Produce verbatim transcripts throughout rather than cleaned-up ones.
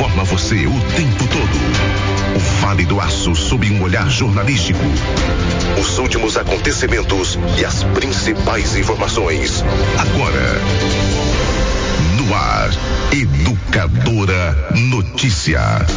informa você o tempo todo. O Vale do Aço sob um olhar jornalístico. Os últimos acontecimentos e as principais informações. Agora, no ar, Educadora Notícia.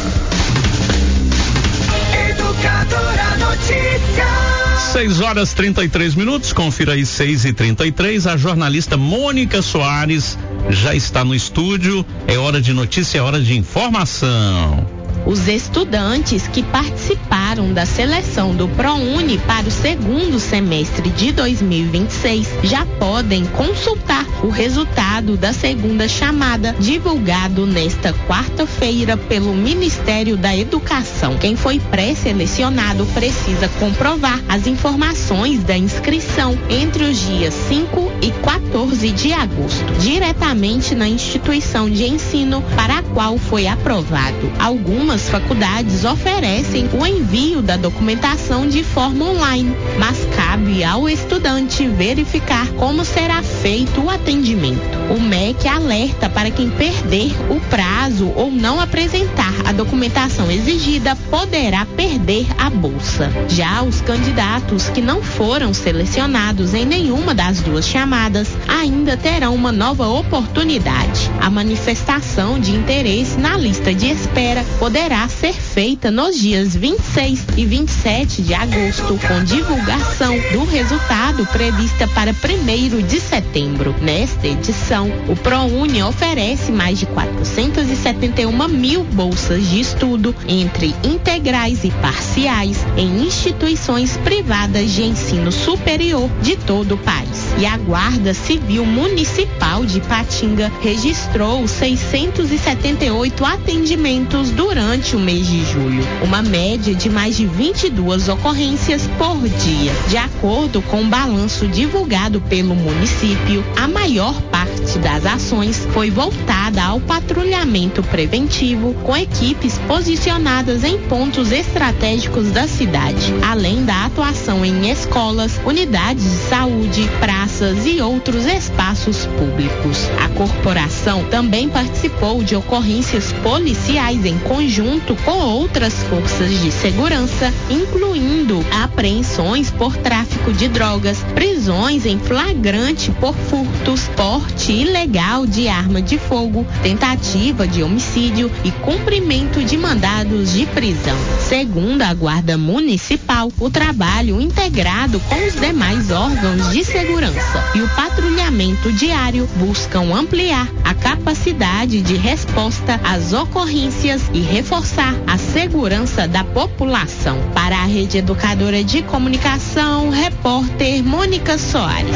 Educadora Notícia. seis horas trinta e três minutos, confira aí seis e trinta e três. A jornalista Mônica Soares já está no estúdio. É hora de notícia, é hora de informação. Os estudantes que participaram da seleção do ProUni para o segundo semestre de dois mil e vinte e seis já podem consultar o resultado da segunda chamada, divulgado nesta quarta-feira pelo Ministério da Educação. Quem foi pré-selecionado precisa comprovar as informações da inscrição entre os dias cinco e quatorze de agosto, diretamente na instituição de ensino para a qual foi aprovado. Algumas faculdades oferecem o envio da documentação de forma online, mas cabe ao estudante verificar como será feito o atendimento. O M E C alerta para quem perder o prazo ou não apresentar a documentação exigida poderá perder a bolsa. Já os candidatos que não foram selecionados em nenhuma das duas chamadas ainda terão uma nova oportunidade. A manifestação de interesse na lista de espera poderá ser feita nos dias vinte e seis e vinte e sete de agosto, com divulgação do resultado prevista para primeiro de setembro. Nesta edição, o ProUni oferece mais de quatrocentas e setenta e uma mil bolsas de estudo, entre integrais e parciais, em instituições privadas de ensino superior de todo o país. E a Guarda Civil Municipal de Ipatinga registrou seiscentos e setenta e oito atendimentos durante o mês de julho, uma média de mais de vinte e duas ocorrências por dia. De acordo com o balanço divulgado pelo município, a maior parte das ações foi voltada ao patrulhamento preventivo, com equipes posicionadas em pontos estratégicos da cidade, além da atuação em escolas, unidades de saúde, praças e outros espaços públicos. A corporação também participou de ocorrências policiais em conjunto com outras forças de segurança, incluindo apreensões por tráfico de drogas, prisões em flagrante por furtos, porte ilegal de arma de fogo, tentativa de homicídio e cumprimento de mandados de prisão. Segundo a Guarda Municipal, o trabalho integrado com os demais órgãos de segurança e o patrulhamento diário buscam ampliar a capacidade de resposta às ocorrências e reforçar a segurança da população. Para a Rede Educadora de Comunicação, repórter Mônica Soares.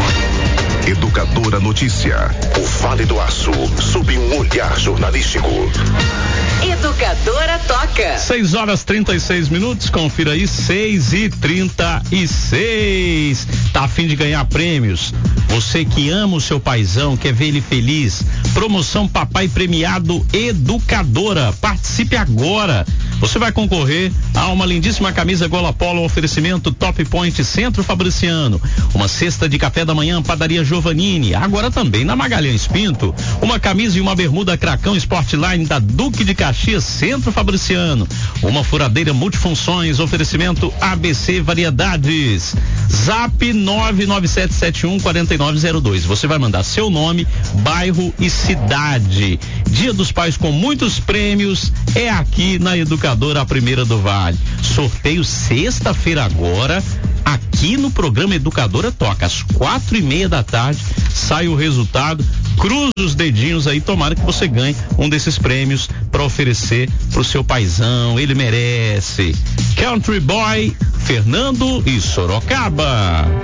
Educadora Notícia. O Vale do Aço sob um olhar jornalístico. Educadora toca. seis horas trinta e seis minutos, confira aí seis e trinta e seis. Tá a fim de ganhar prêmios? Você que ama o seu paizão, quer ver ele feliz? Promoção Papai Premiado Educadora. Participe agora. Você vai concorrer a uma lindíssima camisa Gola Polo, oferecimento Top Point Centro Fabriciano, uma cesta de café da manhã Padaria Giovannini, agora também na Magalhães Pinto, uma camisa e uma bermuda Cracão Sportline da Duque de Caxias Centro Fabriciano, uma furadeira multifunções, oferecimento A B C Variedades. Zap nove nove sete sete um quatro nove zero dois. Você vai mandar seu nome, bairro e cidade. Dia dos Pais com muitos prêmios é aqui na Educadora, a primeira do Vale. Sorteio sexta-feira agora, aqui no programa Educadora Toca, às quatro e meia da tarde, sai o resultado. Cruza os dedinhos aí, tomara que você ganhe um desses prêmios para oferecer pro seu paizão, ele merece. Country Boy, Fernando e Sorocaba.